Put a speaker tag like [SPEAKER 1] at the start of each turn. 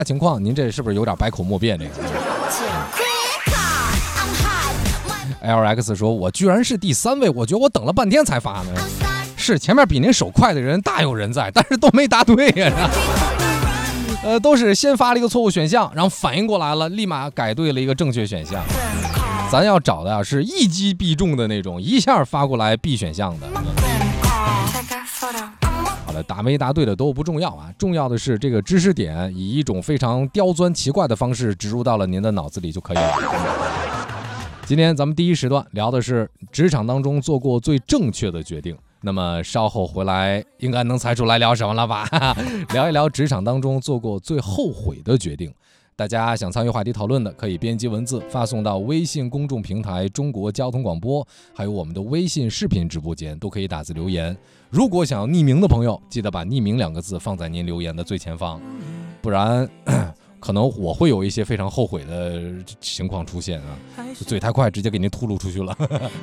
[SPEAKER 1] 情况，您这是不是有点百口莫辩？这个。LX 说：“我居然是第3位，我觉得我等了半天才发呢。是前面比您手快的人大有人在，但是都没答对呀。都是先发了一个错误选项，然后反应过来了，立马改对了一个正确选项。咱要找的是一击必中的那种，一下发过来 B 选项的。好了，答没答对的都不重要啊，重要的是这个知识点以一种非常刁钻奇怪的方式植入到了您的脑子里就可以了。”今天咱们第一时段聊的是职场当中做过最正确的决定，那么稍后回来应该能猜出来聊什么了吧？聊一聊职场当中做过最后悔的决定。大家想参与话题讨论的，可以编辑文字发送到微信公众平台中国交通广播，还有我们的微信视频直播间，都可以打字留言。如果想要匿名的朋友，记得把匿名2个字放在您留言的最前方，不然可能我会有一些非常后悔的情况出现啊，嘴太快直接给您吐露出去了。